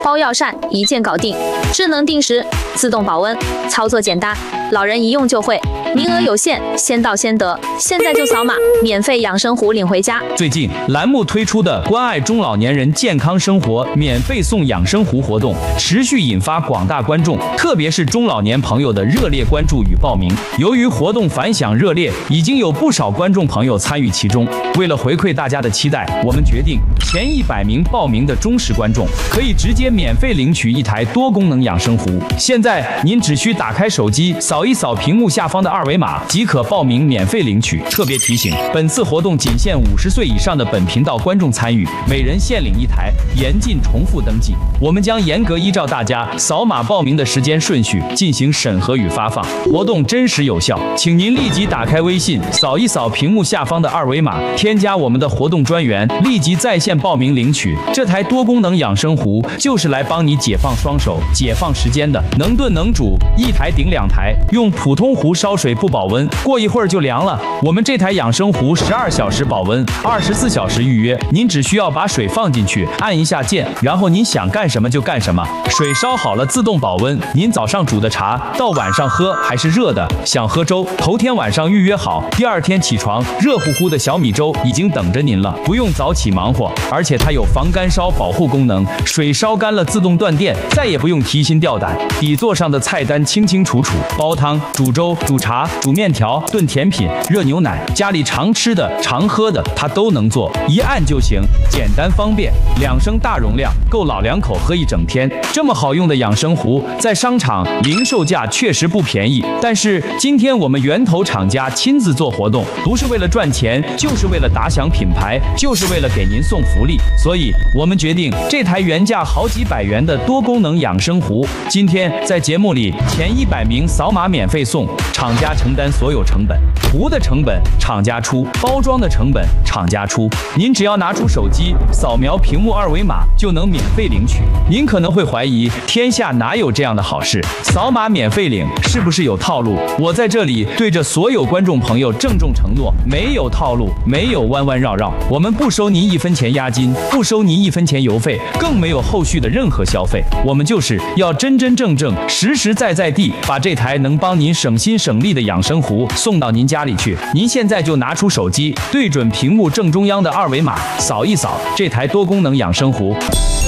包药膳一键搞定，智能定时，自动保温，操作简单，老人一用就会。名额有限，先到先得，现在就扫码，免费养生壶领回家。 最近栏目推出的关爱中老年人健康生活免费送养生壶活动，持续引发广大观众，特别是中老年朋友的热烈关注与报名。由于活动反响热烈，已经有不少观众朋友参与其中。为了回馈大家的期待，我们决定前100名报名的忠实观众可以直接免费领取一台多功能养生壶。现在您只需打开手机，扫一扫屏幕下方的2维码，即可报名免费领取。特别提醒，本次活动仅限50岁以上的本频道观众参与，每人限领1台，严禁重复登记。我们将严格依照大家扫码报名的时间顺序进行审核与发放，活动真实有效，请您立即打开微信，扫一扫屏幕下方的2维码，添加我们的活动专员，立即在线报名领取。这台多功能养生壶就是来帮你解放双手、解放时间的，能炖能煮，1台顶2台，用普通壶烧水不保温，过一会儿就凉了。我们这台养生壶12小时保温，24小时预约，您只需要把水放进去，按一下键，然后您想干什么就干什么，水烧好了自动保温。您早上煮的茶到晚上喝还是热的，想喝粥，头天晚上预约好，第2天起床，热乎乎的小米粥已经等着您了，不用早起忙活。而且它有防干烧保护功能，水烧干了自动断电，再也不用提心吊胆。底座上的菜单清清楚楚，煲汤、煮粥、煮茶、煮面条、炖甜品、热牛奶，家里常吃的、常喝的，它都能做，一按就行，简单方便，2升大容量，够老2口喝一整天。这么好用的养生壶，在商场零售价确实不便宜，但是今天我们源头厂家亲自做活动，不是为了赚钱，就是为了打响品牌，就是为了给您送福利。所以我们决定，这台原价好几百元的多功能养生壶，今天在节目里前100名扫码免费送，厂家承担所有成本，壶的成本厂家出，包装的成本厂家出，您只要拿出手机扫描屏幕2维码就能免费领取。您可能会怀疑，天下哪有这样的好事？扫码免费领是不是有套路？我在这里对着所有观众朋友郑重承诺，没有套路，没有弯弯绕绕，我们不收您1分钱押金，不收您1分钱邮费，更没有后续的任何消费。我们就是要真真正正、实实在在地把这台能帮您省心省力的养生壶送到您家里去。您现在就拿出手机，对准屏幕正中央的2维码，扫一扫这台多功能养生壶，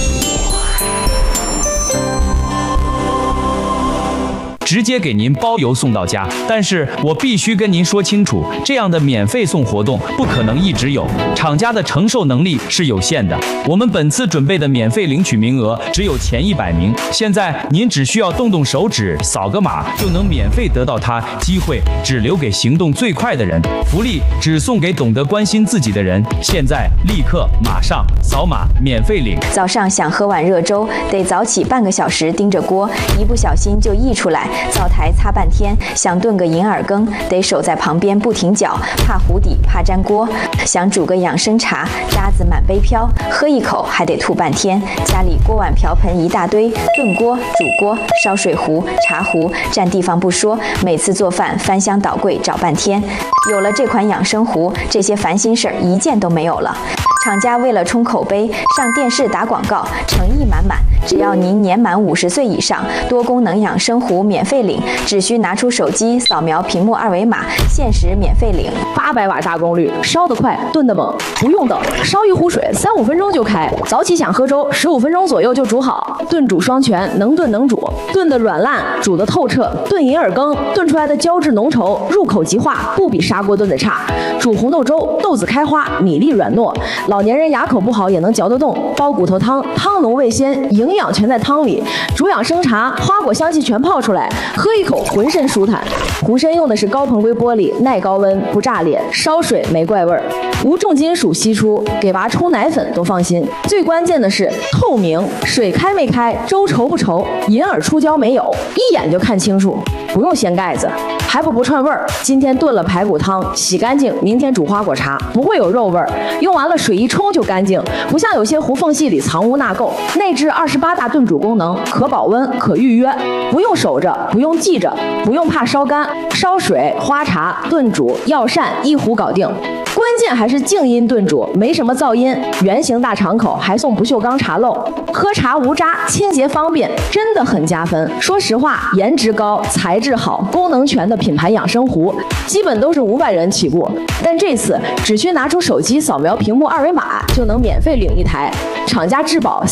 直接给您包邮送到家。但是我必须跟您说清楚，这样的免费送活动不可能一直有，厂家的承受能力是有限的。我们本次准备的免费领取名额只有前100名，现在您只需要动动手指，扫个码就能免费得到它，机会只留给行动最快的人，福利只送给懂得关心自己的人。现在立刻马上扫码免费领。 早上想喝碗热粥，得早起半个小时盯着锅，一不小心就溢出来，灶台擦半天；想炖个银耳羹，得守在旁边不停搅，怕糊底，怕粘锅；想煮个养生茶，渣子满杯飘，喝一口还得吐半天。家里锅碗瓢盆一大堆，炖锅、煮锅、烧水壶、茶壶，占地方不说，每次做饭翻箱倒柜找半天。有了这款养生壶，这些烦心事儿一件都没有了。厂家为了冲口碑，上电视打广告，诚意满满。只要您年满50岁以上，多功能养生壶免费领，只需拿出手机扫描屏幕2维码，限时免费领。 800瓦大功率，烧得快，炖得猛，不用等，烧一壶水3-5分钟就开。早起想喝粥，15分钟左右就煮好。炖煮双全，能炖能煮，炖得软烂，煮得透彻。炖银耳羹，炖出来的胶质浓稠，入口即化，不比砂锅炖的差。煮红豆粥，豆子开花，米粒软糯。老年人牙口不好也能嚼得动。煲骨头汤，汤浓味鲜，营养全在汤里。煮养生茶，花果香气全泡出来，喝一口浑身舒坦。壶身用的是高硼硅玻璃，耐高温，不炸裂，烧水没怪味儿，无重金属析出，给娃冲奶粉都放心。最关键的是透明，水开没开，粥稠不稠，银耳出胶没有，一眼就看清楚，不用掀盖子，还不串味儿。今天炖了排骨汤，洗干净，明天煮花果茶，不会有肉味儿。用完了水一冲就干净，不像有些壶缝隙里藏污纳垢。内置28 8大炖煮功能，可保温，可预约，不用守着，不用记着，不用怕烧干，烧水、花茶、炖煮、药膳一壶搞定。关键还是静音炖煮，没什么噪音，圆形大敞口，还送不锈钢茶漏，喝茶无渣，清洁方便，真的很加分。说实话，颜值高、材质好、功能全的品牌养生壶，基本都是500元起步，但这次只需拿出手机扫描屏幕2维码就能免费领1台，厂家质保